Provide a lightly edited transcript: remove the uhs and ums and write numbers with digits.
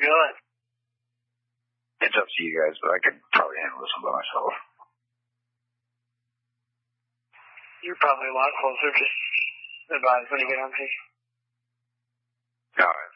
Good. It's up to you guys, but I could probably handle this one by myself. You're probably a lot closer. Just advise when you get on here. All right.